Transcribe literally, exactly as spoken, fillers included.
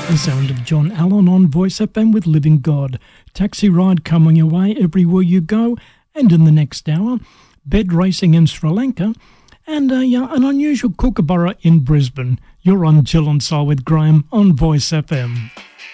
The sound of John Allen on Voice F M with Living God. Taxi ride coming your way everywhere you go. And in the next hour, bed racing in Sri Lanka and a, uh, an unusual kookaburra in Brisbane. You're on Chill and Soul with Graham on Voice F M.